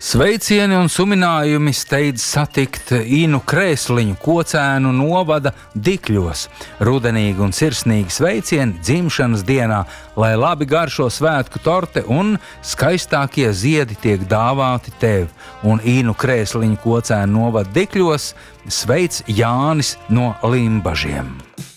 Sveicieni un suminājumi steidz satikt Inu Krēsliņu Kocēnu novada Dikļos. Rudenīgi un sirsnīgi sveicieni dzimšanas dienā, lai labi garšo svētku torte un skaistākie ziedi tiek dāvāti tev. Un Inu Krēsliņu Kocēnu novada Dikļos sveic Jānis no Limbažiem.